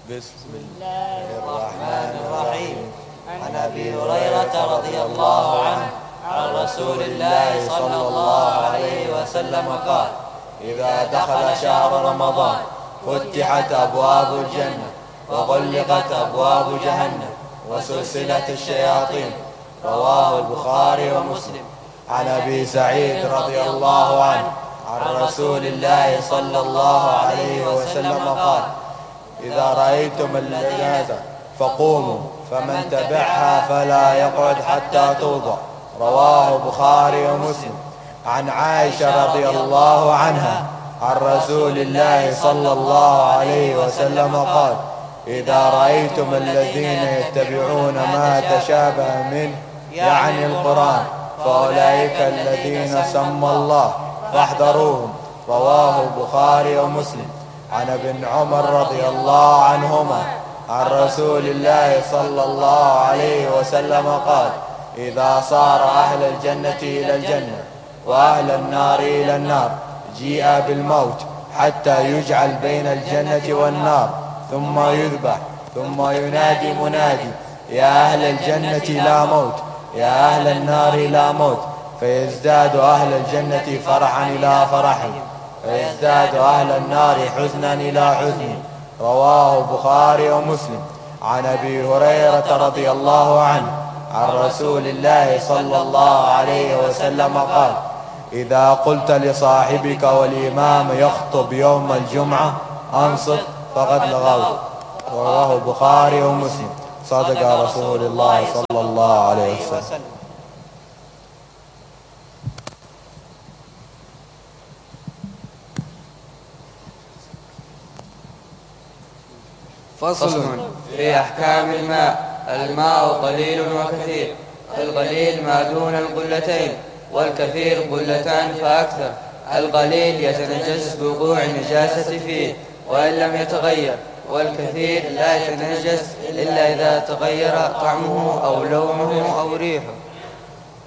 بسم الله الرحمن الرحيم. عن أبي هريرة رضي الله عنه عن رسول الله صلى الله عليه وسلم قال: إذا دخل شهر رمضان فتحت أبواب الجنة وغلقت أبواب جهنم وسلسلت الشياطين. رواه البخاري ومسلم. عن أبي سعيد رضي الله عنه عن رسول الله صلى الله عليه وسلم قال: إذا رأيتم الجنازة فقوموا، فمن تبعها فلا يقعد حتى توضع. رواه البخاري ومسلم. عن عائشة رضي الله عنها عن رسول الله صلى الله عليه وسلم قال: إذا رأيتم الذين يتبعون ما تشابه منه يعني القرآن فأولئك الذين سمى الله فاحذروهم. رواه البخاري ومسلم. عن ابن عمر رضي الله عنهما عن رسول الله صلى الله عليه وسلم قال: إذا صار أهل الجنة إلى الجنة وأهل النار إلى النار جيء بالموت حتى يجعل بين الجنة والنار ثم يذبح، ثم ينادي منادي: يا أهل الجنة لا موت، يا أهل النار لا موت، فيزداد أهل الجنة فرحا إلى فرحهم، ويزداد أهل النار حزنا إلى حزن. رواه البخاري ومسلم. عن أبي هريرة رضي الله عنه عن رسول الله صلى الله عليه وسلم قال: إذا قلت لصاحبك والإمام يخطب يوم الجمعة أنصت فقد لغوت. رواه البخاري ومسلم. صدق رسول الله صلى الله عليه وسلم. فصل في أحكام الماء. الماء قليل وكثير. القليل ما دون القلتين، والكثير قلتان فأكثر. القليل يتنجس بوقوع النجاسة فيه وإن لم يتغير، والكثير لا يتنجس إلا إذا تغير طعمه أو لونه أو ريحه.